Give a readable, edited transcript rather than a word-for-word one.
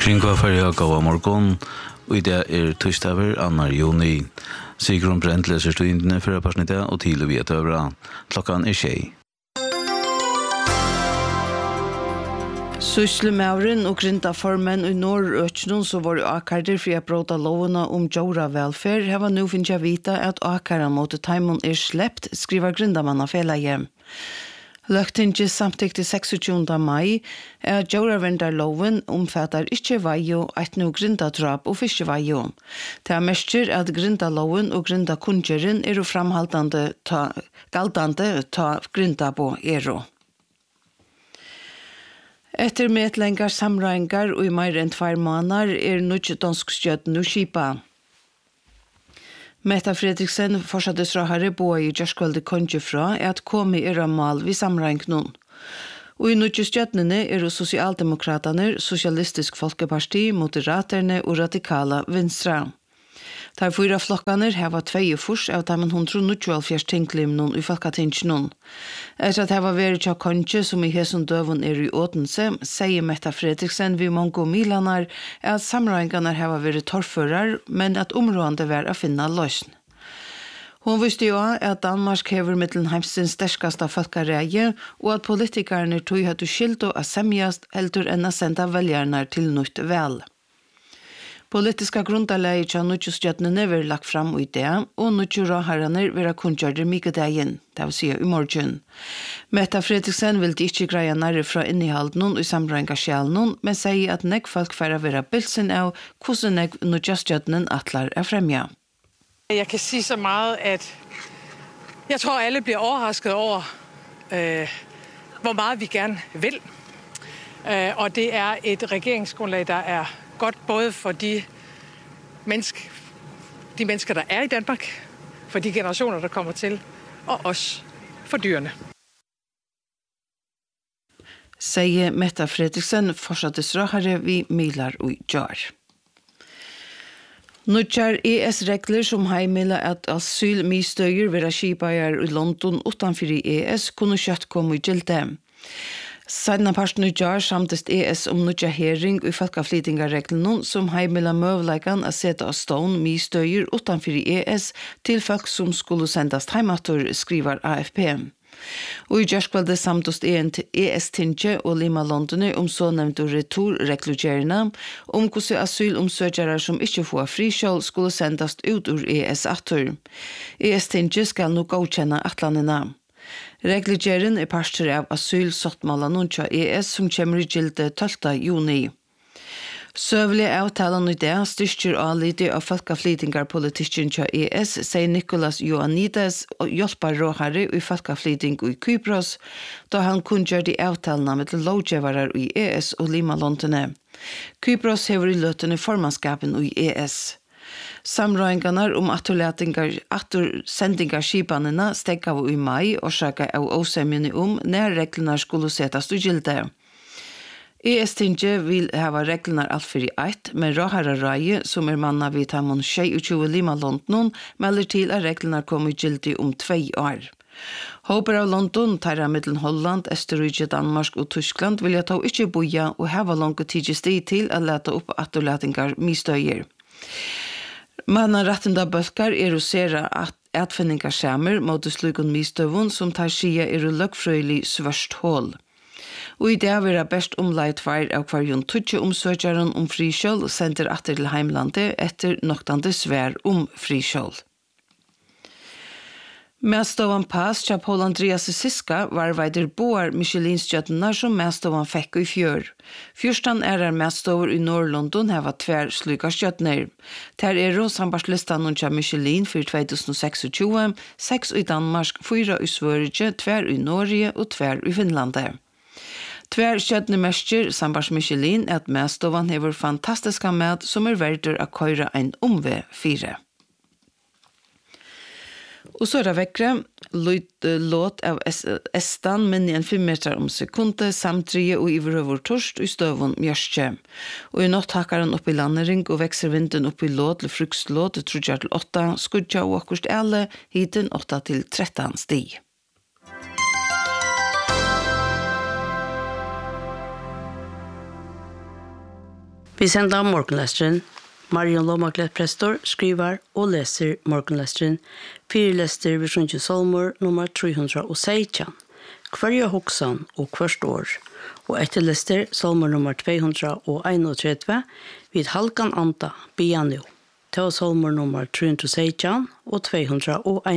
Kringvarferja gav morgon, og I det torsdager 2. juni. Sigrun Brent leser studentene for personittet og til å vite over. Klokkan 6. Syslemauren og grindaformen I Norrøtjenen så var det akkarder for å bråta lovene om jorda velferd. Her var nå finnes jeg vite at akkaren mot Taimon slept, skriver grindamanna Felaje. Løgtinget samtidig 26. mai at jordavendarloven omfatter ikke veio, et noe grindadrap og fiskeveio. Det mestjer at grindaloven og grindakunngjeren framhaltande galtande ta grinda på Etter medlengar samrøyngar og I mer enn 2 måneder nødje dansk stjøt nå skipa. Metta Fredriksen forsattesrahare boa I Gjerskvalde konge fra at komme mal vid samrøyngnån. Og I nødje stjøtnene Sosialdemokraterne, Sosialistisk Folkeparti, Moderaterne og Radikala Venstra. De 4 flokkene har 2 fors av dem 120 tinglimnån I Folketingenen. Etter at det var vært til konge som I hesen døven I Ådense, sier Metta Fredriksen ved mange milaner at samrøyngene har vært torfører, men at områdene var å finne løsning. Hun visste jo at Danmark hever mittelen heimstens sterskaste folkereie, og at politikerne tog hadde skilt og semjast heldur enn å sende velgerne til nytt vel. Politiska grundalegi til nødjustjøtnene vil lagt fram I det, og nødjuraharene vil ha kunngjørte mye dagen, det vil si I morgen. Metta Fredriksen vil ikke greie nærre fra innehalden I samrøyngasjelen, men sier at nek folk får være bilsen av hvordan nek nødjustjøtnen atler fremja. Jeg kan sige så meget, at jeg tror alle bliver overrasket over, hvor meget vi gerne vil. Og det et regeringsgrundlag, der godt både for de mennesker, der I Danmark, for de generationer, der kommer til, og også for dyrene. Sier Metta Fredriksen, forsattesrahare vi milar og jar. Nutjar ES-regler som heimela at asylmistøyer vera skipajar I London utanfor ES kunne kjøtt komme I gilde. Siden parten I jar samtist ES nutja hering I folkaflytingarreglene som heimela møvleikan å sette av stån mistøyer utanfor ES til folk som skulle sendast heimatur, skriver AFP. Og I Gjerskvalde samtust ES-tinge og Lima Londone så nevnte returreglugerene hvordan asylomsøkjere som ikke får frikjøl skulle sendast ut ur ES-atur. ES-tinge skal nå godkjenne atlandene. Reglugeren parster av asylsottmåla nuncha ES som kommer I gilde 12. juni. Søvlige avtalen I det styrker anlidet av folkeflytingarpolitikken til ES, sier Nicolas Ioannidis og hjelper rådherre I folkeflyting I Kypros, da han kunngjør de avtalene med lovgjøvere I ES og Lima Londone. Kypros hever I løtene formannskapen I ES. Samrøyngarna sendingarskipanene steg av I mai og sjekka av åsemjene når reglene skulle settes til gilde. ES-tinge vil hava reglene alt for I 1, men råherrereie, som manna vid Taimon 26 Lima London, melder til at reglene kommer I gilde 2 år. Håper av London, tarra middelen Holland, Østerrike, Danmark og Tyskland vil ta ikke boja og hava langt tidstid til å lete opp atterlatingar mistøyer. Manna rettenda bølkar å sere atfinningar skjermer mot slugun mistøvun som tar skia løgfrøylig svørst hål. Og I det vil best omleit feir av hverjon 20 omsøkjaren frikjøl sender atter til heimlandet etter noktande svær frikjøl. Medstovan pass til Paul Andreas Siska var veider boar Michelin-stjøttene som medstovan fikk I fjør. Fyrstan medstover I Nord-London heva 2 sluka stjøttner. Der sambarslistan til Michelin for 2026, 6 I Danmark, 4 I Sverige, 2 I Norge og 2 I Finlandet. 2 stjøttene mestjer sambars Michelin at medstovan hever fantastiska med som verder å køyre en omve 4. Og så det vekkere, låt av Estan, men I en 5 meter sekundet, samtrige og iverøver torst I støvun mjørstje. Og I natt hakker han opp I landering og vekser vinden opp I låt til frukslåt, trudjar til 8, skudja og akkurst alle, hiten 8 til 13 stig. Vi sender morgenlesteren. Marion Lomaklet Prestor skriver og leser morgenlesteren. 4 lester ved Sjøntje Salmer nummer 316. Hver hoksan og hvert år. Og etter lester Salmer nummer 231 vid halkan anta bian jo. Til Salmer nummer 316 og 201.